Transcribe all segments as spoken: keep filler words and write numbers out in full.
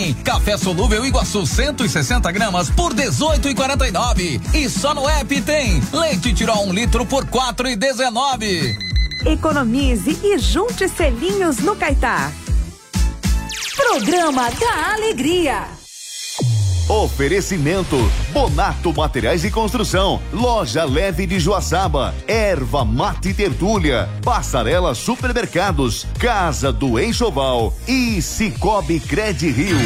tem. Café solúvel Iguaçu cento e sessenta gramas por dezoito e quarenta e nove. E só no app tem leite Tirol um litro por quatro e dezenove. Economize e junte selinhos no Caetá. Programa da Alegria. Oferecimento Bonato Materiais e Construção, Loja Leve de Joaçaba, Erva Mate Tertúlia, Passarela Supermercados, Casa do Enxoval e Cicobi Cred Rio.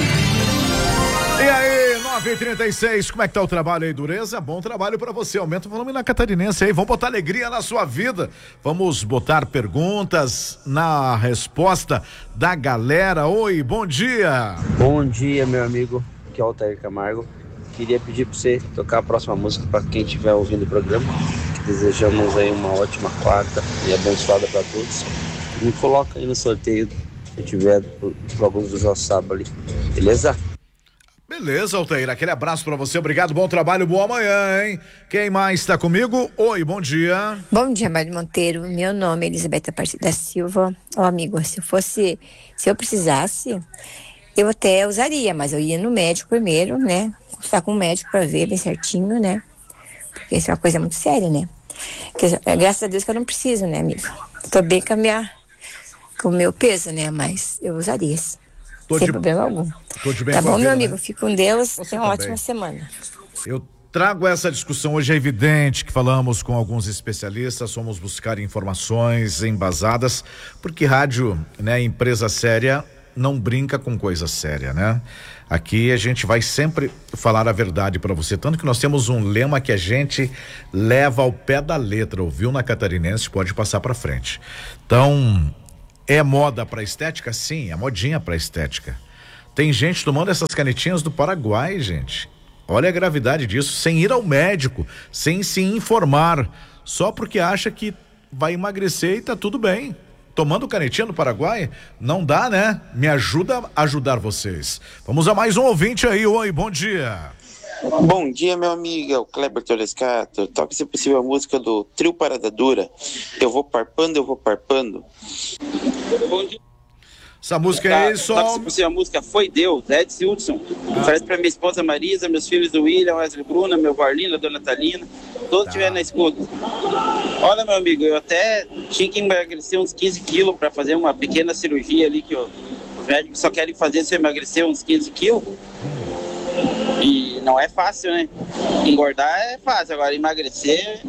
E aí, nove e trinta e seis, como é que tá o trabalho aí, Dureza? Bom trabalho pra você, aumenta o volume na Catarinense aí, vamos botar alegria na sua vida, vamos botar perguntas na resposta da galera. Oi, bom dia. Bom dia, meu amigo, aqui é o Altair Camargo. Queria pedir pra você tocar a próxima música pra quem estiver ouvindo o programa, que desejamos aí uma ótima quarta e abençoada pra todos. Me coloca aí no sorteio, se tiver dos jogos do Joaçaba ali, beleza? Beleza, Altair, aquele abraço pra você, obrigado, bom trabalho, boa manhã, hein? Quem mais tá comigo? Oi, bom dia. Bom dia, Mário Monteiro, meu nome é Elizabeth Aparecida Silva. Ó, amigo, se eu fosse, se eu precisasse, eu até usaria, mas eu ia no médico primeiro, né? Consultar com o médico pra ver bem certinho, né? Porque isso é uma coisa muito séria, né? Porque, graças a Deus que eu não preciso, né, amigo? Tô bem com a minha, com o meu peso, né? Mas eu usaria. Tô sem de, problema algum. Tô de bem tá bom, vida, meu amigo? né? Fique com Deus. Você Tenha uma também. ótima semana. Eu trago essa discussão hoje, é evidente que falamos com alguns especialistas, fomos buscar informações embasadas, porque rádio, né, empresa séria, não brinca com coisa séria, né? Aqui a gente vai sempre falar a verdade para você, tanto que nós temos um lema que a gente leva ao pé da letra, ouviu na Catarinense, pode passar para frente. Então, é moda para estética? Sim, é modinha para estética. Tem gente tomando essas canetinhas do Paraguai, gente. Olha a gravidade disso, sem ir ao médico, sem se informar, só porque acha que vai emagrecer e tá tudo bem. Tomando canetinha do Paraguai? Não dá, né? Me ajuda a ajudar vocês. Vamos a mais um ouvinte aí. Oi, bom dia. Bom dia, meu amigo, é o Kleber Torescato. Toque, se possível, a música do Trio Parada Dura. Eu vou parpando, eu vou parpando. Bom dia. Essa música tá, aí só... Toque, se possível, a música Foi Deus, Edson Hudson. Ah. Oferece pra minha esposa Marisa, meus filhos do William, Wesley Bruna, meu Varlino, a dona Thalina. Todos tá. estiverem na escuta. Olha, meu amigo, eu até tinha que emagrecer uns quinze quilos pra fazer uma pequena cirurgia ali que eu, os médicos só querem fazer se eu emagrecer uns quinze quilos. E não é fácil, né? Engordar é fácil, agora emagrecer...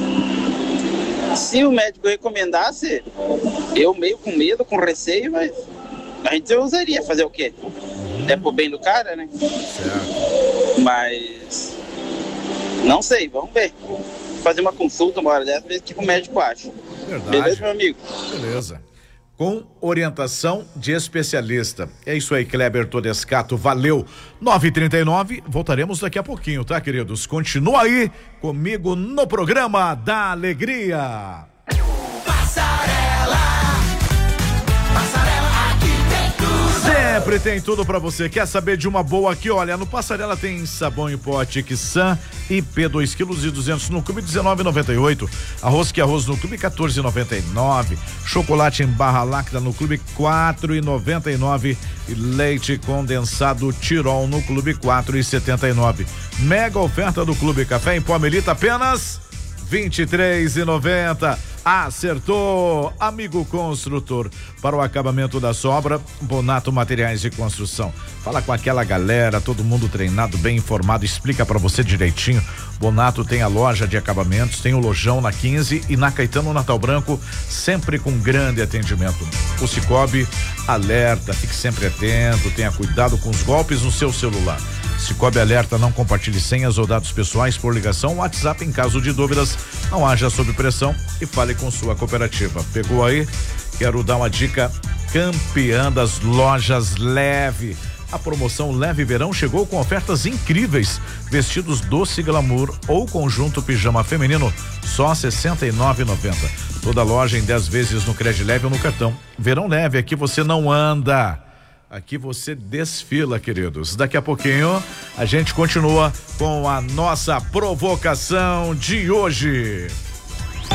Se o médico recomendasse, eu meio com medo, com receio, mas a gente usaria, fazer o quê? É pro bem do cara, né? Certo. Mas... não sei, vamos ver. Fazer uma consulta uma hora dessa, ver o que o médico acha. Verdade. Beleza, meu amigo? Beleza. Com orientação de especialista. É isso aí, Kleber Todescato, valeu. nove e trinta e nove, voltaremos daqui a pouquinho, tá, queridos? Continua aí comigo no programa da Alegria. Passarela, Passarela, aqui tem tudo. Sempre tem tudo pra você. Quer saber de uma boa aqui? Olha, no Passarela tem sabão em pote Kissan I P dois quilos e duzentos no clube dezenove e noventa e oito. Arroz que arroz no clube quatorze e noventa e nove. Chocolate em barra lacta no clube quatro e noventa e nove. E leite condensado Tirol no clube quatro e setenta e nove. Mega oferta do Clube Café em pó Melita apenas vinte e três e noventa. Acertou, amigo construtor. Para o acabamento da sobra, Bonato Materiais de Construção. Fala com aquela galera, todo mundo treinado, bem informado, explica para você direitinho. Bonato tem a loja de acabamentos, tem o lojão na quinze e na Caetano Natal Branco, sempre com grande atendimento. O Cicobi alerta, fique sempre atento, tenha cuidado com os golpes no seu celular. Cicobi alerta, não compartilhe senhas ou dados pessoais por ligação, WhatsApp em caso de dúvidas, não haja sob pressão e fale com sua cooperativa. Pegou aí? Quero dar uma dica campeã das lojas Leve. A promoção Leve Verão chegou com ofertas incríveis. Vestidos doce glamour ou conjunto pijama feminino, só sessenta e nove reais e noventa centavos. Toda loja em dez vezes no Cred Leve ou no cartão. Verão Leve, aqui você não anda. Aqui você desfila, queridos. Daqui a pouquinho a gente continua com a nossa provocação de hoje.